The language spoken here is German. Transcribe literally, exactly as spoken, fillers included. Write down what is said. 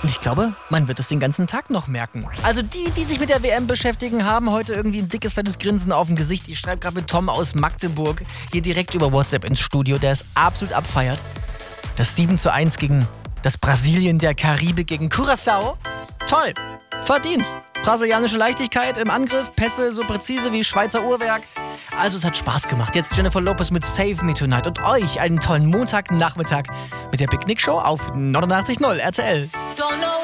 Und ich glaube, man wird es den ganzen Tag noch merken. Also die, die sich mit der W M beschäftigen, haben heute irgendwie ein dickes, fettes Grinsen auf dem Gesicht. Ich schreibe gerade mit Tom aus Magdeburg hier direkt über WhatsApp ins Studio, der es absolut abfeiert. Das sieben zu eins gegen das Brasilien der Karibik gegen Curaçao. Toll, verdient. Brasilianische Leichtigkeit im Angriff, Pässe so präzise wie Schweizer Uhrwerk. Also es hat Spaß gemacht. Jetzt Jennifer Lopez mit Save Me Tonight und euch einen tollen Montagnachmittag mit der Big Nick Show auf neunundachtzig Komma null R T L.